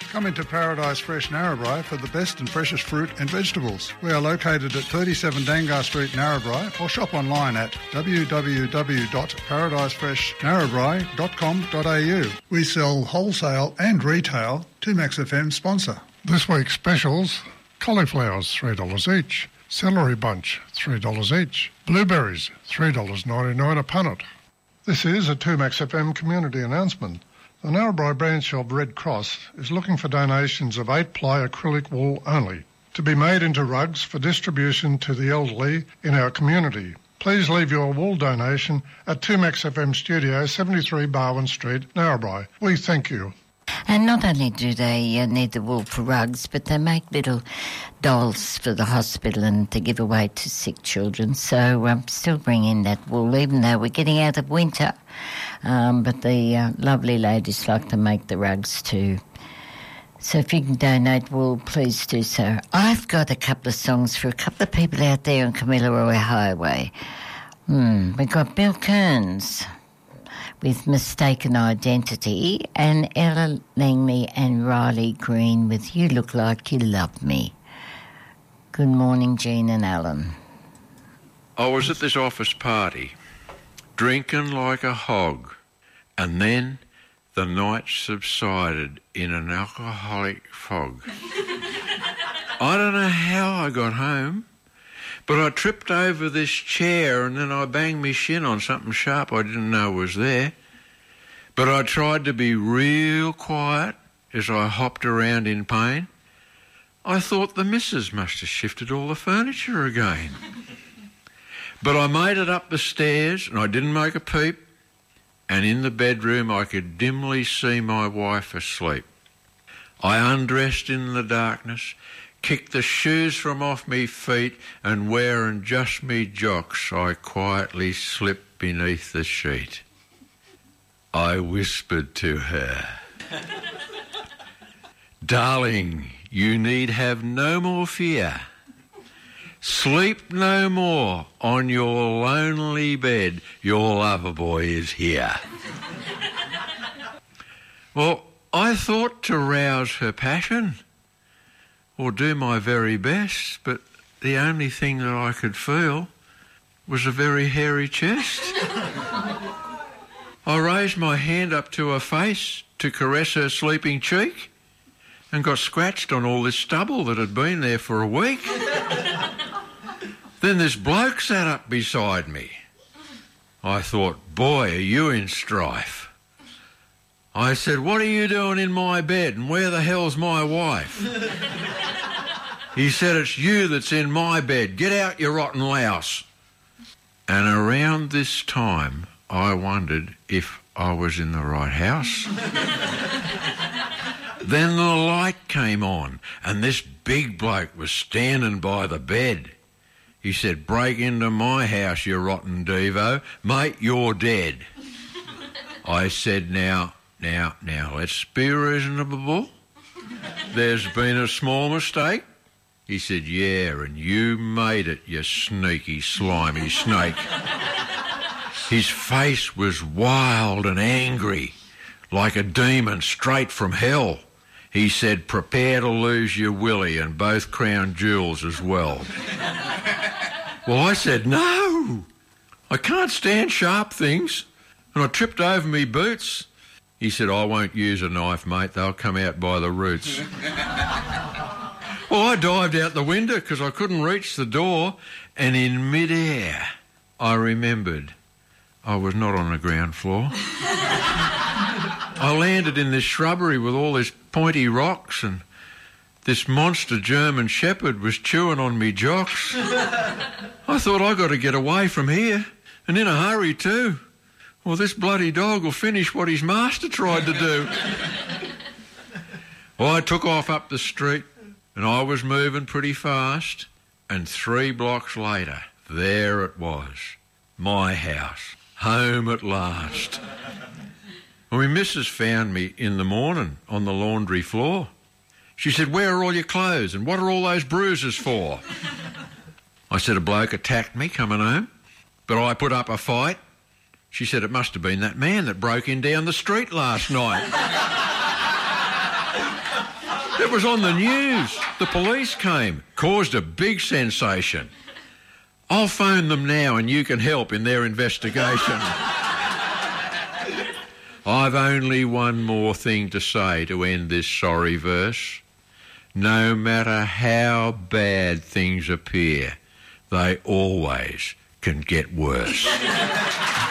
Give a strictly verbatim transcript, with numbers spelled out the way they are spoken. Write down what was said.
Come into Paradise Fresh Narrabri for the best and freshest fruit and vegetables. We are located at thirty-seven Dangar Street, Narrabri, or shop online at w w w dot paradise fresh narrabri dot com dot a u. We sell wholesale and retail. two Max F M sponsor. This week's specials: cauliflowers, three dollars each. Celery bunch, three dollars each. Blueberries, three dollars ninety-nine a punnet. This is a two Max F M community announcement. The Narrabri branch of Red Cross is looking for donations of eight-ply acrylic wool only, to be made into rugs for distribution to the elderly in our community. Please leave your wool donation at two Max F M Studio, seventy-three Barwon Street, Narrabri. We thank you. And not only do they uh, need the wool for rugs, but they make little dolls for the hospital and to give away to sick children. So um, still bring in that wool, even though we're getting out of winter. Um, but the uh, lovely ladies like to make the rugs too. So if you can donate wool, please do so. I've got a couple of songs for a couple of people out there on Kamilaroi Highway. Hmm, we've got Bill Kearns with Mistaken Identity, and Ella Langley and Riley Green with You Look Like You Love Me. Good morning, Jean and Alan. I was at this office party, drinking like a hog, and then the night subsided in an alcoholic fog. I don't know how I got home, but I tripped over this chair and then I banged my shin on something sharp I didn't know was there. But I tried to be real quiet as I hopped around in pain. I thought the missus must have shifted all the furniture again. But I made it up the stairs and I didn't make a peep. And in the bedroom I could dimly see my wife asleep. I undressed in the darkness, kicked the shoes from off me feet, and wearing just me jocks, I quietly slipped beneath the sheet. I whispered to her, "Darling, you need have no more fear. Sleep no more on your lonely bed. Your lover boy is here." Well, I thought to rouse her passion or do my very best, but the only thing that I could feel was a very hairy chest. I raised my hand up to her face to caress her sleeping cheek and got scratched on all this stubble that had been there for a week. Then this bloke sat up beside me. I thought, boy, are you in strife. I said, "What are you doing in my bed and where the hell's my wife?" He said, "It's you that's in my bed. Get out, you rotten louse." And around this time, I wondered if I was in the right house. Then the light came on and this big bloke was standing by the bed. He said, "Break into my house, you rotten devo. Mate, you're dead." I said, now, now, now, let's be reasonable. There's been a small mistake. He said, "Yeah, and you made it, you sneaky, slimy snake." His face was wild and angry, like a demon straight from hell. He said, "Prepare to lose your willy and both crown jewels as well." Well, I said, "No, I can't stand sharp things." And I tripped over me boots. He said, "I won't use a knife, mate. They'll come out by the roots." Well, I dived out the window because I couldn't reach the door, and in midair I remembered I was not on the ground floor. I landed in this shrubbery with all these pointy rocks, and this monster German shepherd was chewing on me jocks. I thought, I got to get away from here, and in a hurry too. Well, this bloody dog will finish what his master tried to do. Well, I took off up the street, and I was moving pretty fast, and three blocks later, there it was, my house, home at last. Well, my missus found me in the morning on the laundry floor. She said, "Where are all your clothes and what are all those bruises for?" I said, "A bloke attacked me coming home, but I put up a fight." She said, "It must have been that man that broke in down the street last night." It was on the news. The police came, caused a big sensation. I'll phone them now and you can help in their investigation. I've only one more thing to say to end this sorry verse. No matter how bad things appear, they always can get worse.